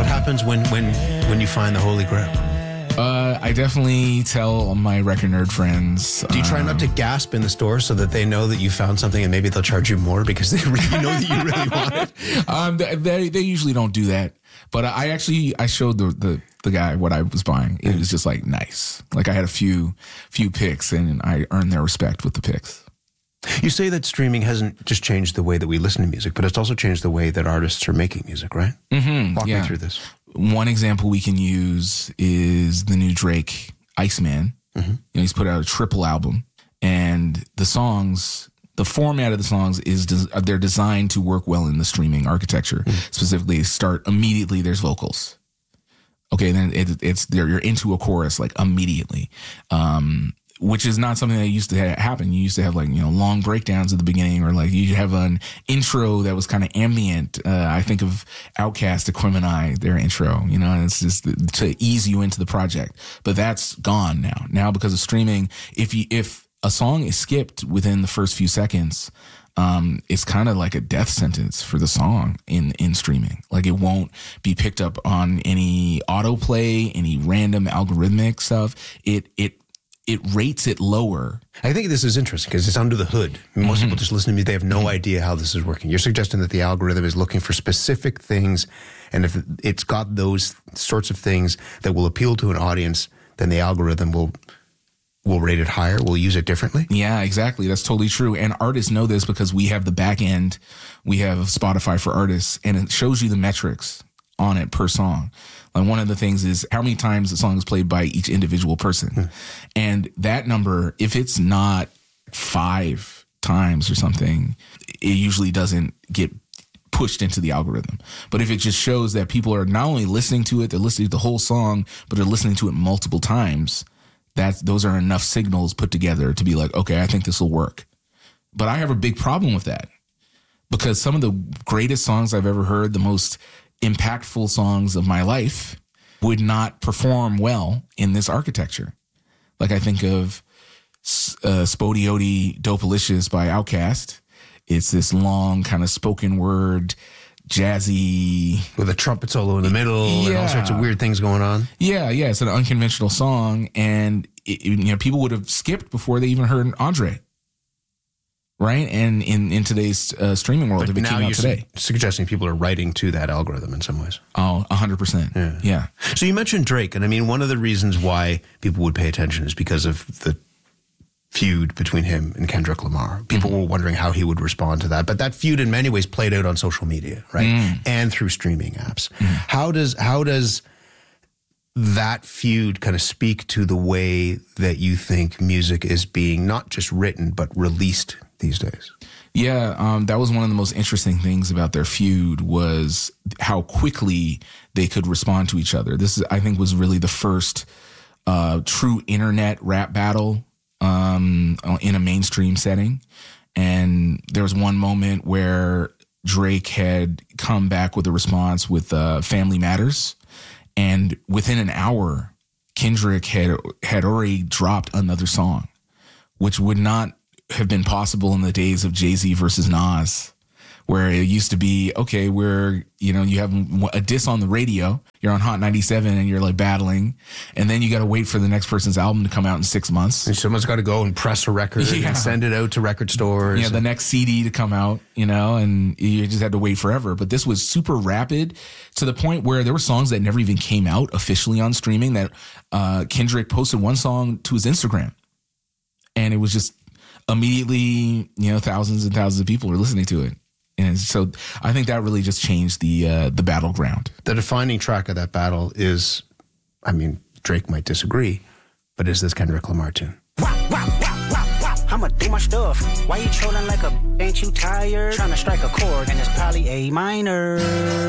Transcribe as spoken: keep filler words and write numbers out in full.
What happens when, when, when you find the Holy Grail? Uh, I definitely tell my record nerd friends. Do you try um, not to gasp in the store so that they know that you found something and maybe they'll charge you more because they really know that you really want it? Um, they they usually don't do that. But I actually I showed the the, the guy what I was buying. It was just like nice. Like I had a few few picks and I earned their respect with the picks. You say that streaming hasn't just changed the way that we listen to music, but it's also changed the way that artists are making music, right? Mm-hmm, Walk yeah. me through this. One example we can use is the new Drake, Iceman. Mm-hmm. You know, he's put out a triple album, and the songs, the format of the songs is des- they're designed to work well in the streaming architecture. Mm-hmm. Specifically, start immediately. There's vocals. Okay, then it, it's you're into a chorus like immediately. Um, which is not something that used to ha- happen. You used to have like, you know, long breakdowns at the beginning, or like you have an intro that was kind of ambient. Uh, I think of Outkast, Aquemini, their intro, you know, and it's just to ease you into the project. But that's gone now. Now because of streaming, if you, if a song is skipped within the first few seconds, um, it's kind of like a death sentence for the song in, in streaming. Like it won't be picked up on any autoplay, any random algorithmic stuff. It, it, It rates it lower. I think this is interesting because it's under the hood. Most mm-hmm. people just listen to me. They have no mm-hmm. idea how this is working. You're suggesting that the algorithm is looking for specific things, and if it's got those sorts of things that will appeal to an audience, then the algorithm will will rate it higher, will use it differently? Yeah, exactly. That's totally true. And artists know this because we have the back end. We have Spotify for artists, and it shows you the metrics on it per song. Like one of the things is how many times the song is played by each individual person. Hmm. And that number, if it's not five times or something, it usually doesn't get pushed into the algorithm. But if it just shows that people are not only listening to it, they're listening to the whole song, but they're listening to it multiple times, that's, those are enough signals put together to be like, okay, I think this will work. But I have a big problem with that because some of the greatest songs I've ever heard, the most impactful songs of my life, would not perform well in this architecture. Like I think of uh, Spodioti Dopalicious by Outkast. It's this long kind of spoken word, jazzy, with a trumpet solo in the middle yeah. and all sorts of weird things going on. Yeah, yeah, it's an unconventional song, and it, you know people would have skipped before they even heard Andre. Right, and in, in today's uh, streaming world, but if it came out today, su- suggesting people are writing to that algorithm in some ways. Oh, a hundred percent. Yeah. yeah. So you mentioned Drake, and I mean, one of the reasons why people would pay attention is because of the feud between him and Kendrick Lamar. People mm-hmm. were wondering how he would respond to that, but that feud in many ways played out on social media, right, mm. and through streaming apps. Mm. How does how does that feud kind of speak to the way that you think music is being not just written but released these days? Yeah, um, that was one of the most interesting things about their feud was how quickly they could respond to each other. This, is, I think, was really the first uh, true internet rap battle um, in a mainstream setting. And there was one moment where Drake had come back with a response with uh, Family Matters. And within an hour, Kendrick had had already dropped another song, which would not have been possible in the days of Jay-Z versus Nas, where it used to be, okay, where, you know, you have a diss on the radio, you're on Hot ninety-seven and you're like battling, and then you got to wait for the next person's album to come out in six months. And someone's got to go and press a record yeah. and send it out to record stores. Yeah, the next C D to come out, you know, and you just had to wait forever. But this was super rapid to the point where there were songs that never even came out officially on streaming that uh, Kendrick posted one song to his Instagram. And it was just immediately, you know, thousands and thousands of people were listening to it. And so I think that really just changed the uh, the battleground. The defining track of that battle is, I mean, Drake might disagree, but is this Kendrick Lamar tune? Wow, wow, wow, wow, wow. I'ma do my stuff. Why you trolling like a, ain't you tired? Trying to strike a chord and it's probably A minor.